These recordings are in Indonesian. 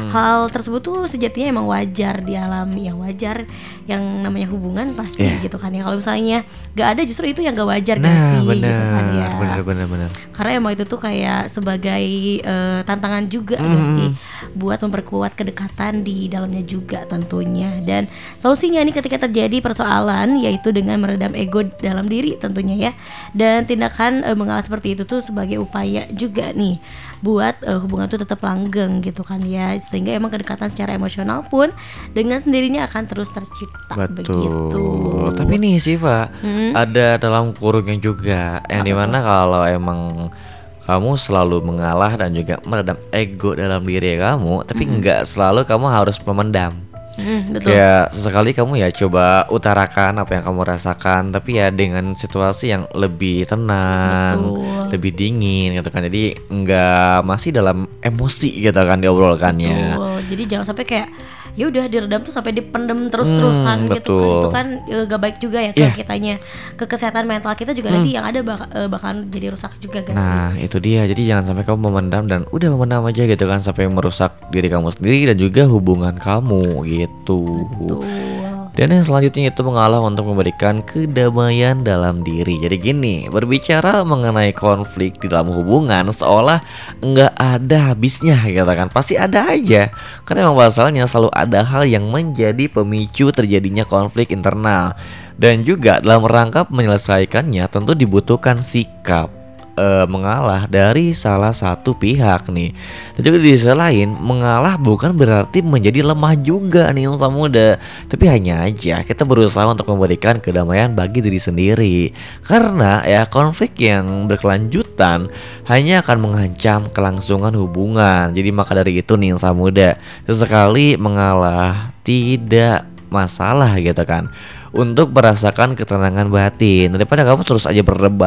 hal tersebut tuh sejatinya emang wajar dialami, ya wajar yang namanya hubungan pasti gitu kan ya. Kalau misalnya gak ada justru itu yang gak wajar gak sih gitu kan ya. Bener. Karena emang itu tuh kayak sebagai tantangan juga gak sih buat memperkuat kedekatan di dalamnya juga tentunya. Dan solusinya nih ketika terjadi persoalan yaitu dengan meredam ego dalam diri tentunya ya. Dan tindakan mengalah seperti itu tuh sebagai upaya juga nih buat hubungan tuh tetap langgeng gitu kan ya, sehingga emang kedekatan secara emosional pun dengan sendirinya akan terus tercipta. Betul. Begitu. Tapi nih Siva, ada dalam kurungnya juga yang dimana kalau emang kamu selalu mengalah dan juga meredam ego dalam diri kamu, tapi nggak selalu kamu harus memendam. Betul. Kayak sesekali kamu ya coba utarakan apa yang kamu rasakan, tapi ya dengan situasi yang lebih tenang, lebih dingin gitu kan. Jadi nggak masih dalam emosi gitu kan diobrolkannya. Betul. Jadi jangan sampai kayak ya udah diredam tuh sampai dipendem terus-terusan gitu kan. Itu kan gak baik juga ya ke kitanya, ke kesehatan mental kita juga nanti yang ada bakalan jadi rusak juga gak sih? Nah itu dia, jadi jangan sampai kamu memendam dan udah memendam aja gitu kan sampai merusak diri kamu sendiri dan juga hubungan kamu gitu. Betul. Dan yang selanjutnya itu mengalah untuk memberikan kedamaian dalam diri. Jadi gini, berbicara mengenai konflik di dalam hubungan seolah nggak ada habisnya gitu kan. Pasti ada aja. Karena memang pasalnya selalu ada hal yang menjadi pemicu terjadinya konflik internal. Dan juga dalam rangka menyelesaikannya tentu dibutuhkan sikap mengalah dari salah satu pihak nih. Dan juga di sisi lain, mengalah bukan berarti menjadi lemah juga nih Insan Muda. Tapi hanya aja kita berusaha untuk memberikan kedamaian bagi diri sendiri. Karena ya konflik yang berkelanjutan hanya akan mengancam kelangsungan hubungan. Jadi maka dari itu nih Insan Muda, sesekali mengalah tidak masalah gitu kan, untuk merasakan ketenangan batin daripada kamu terus aja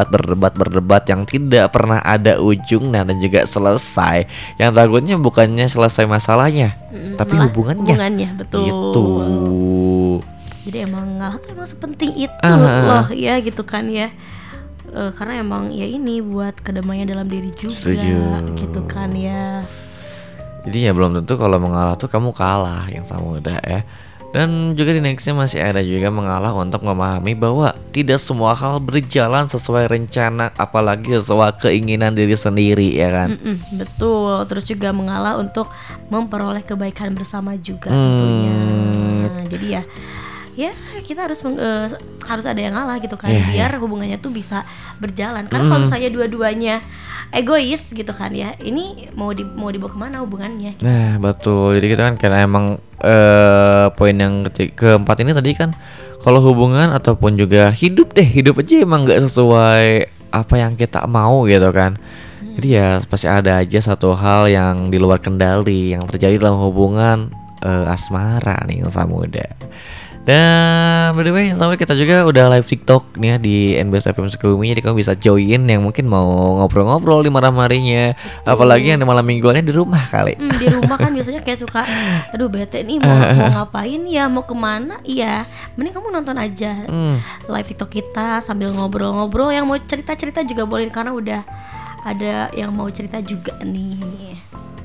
berdebat yang tidak pernah ada ujungnya dan juga selesai, yang takutnya bukannya selesai masalahnya tapi hubungannya betul gitu. Jadi emang ngalah tuh emang sepenting itu loh ya gitu kan ya. Karena emang ya ini buat kedamaian dalam diri juga. Gitu kan ya. Jadi ya belum tentu kalau mengalah tuh kamu kalah yang sama udah ya. Dan juga di nextnya masih ada juga mengalah untuk memahami bahwa tidak semua hal berjalan sesuai rencana, apalagi sesuai keinginan diri sendiri ya kan. Betul. Terus juga mengalah untuk memperoleh kebaikan bersama juga tentunya. Jadi ya kita harus ada yang ngalah gitu kan, biar hubungannya tuh bisa berjalan. Karena kalau misalnya dua-duanya egois gitu kan ya, ini mau dibawa kemana hubungannya gitu. Nah betul, jadi kita kan karena emang poin yang keempat ini tadi kan, kalau hubungan ataupun juga hidup aja emang gak sesuai apa yang kita mau gitu kan. Jadi ya pasti ada aja satu hal yang di luar kendali yang terjadi dalam hubungan asmara nih sama muda. Dan by the way, sampai kita juga udah live TikTok nih ya di NBS FM Sukabumi. Jadi kamu bisa join yang mungkin mau ngobrol-ngobrol di malam harinya. Apalagi yang di malam mingguannya di rumah kali. Di rumah kan biasanya kayak suka, aduh bete nih mau ngapain ya, mau kemana. Iya, mending kamu nonton aja live TikTok kita sambil ngobrol-ngobrol. Yang mau cerita-cerita juga boleh, karena udah ada yang mau cerita juga nih.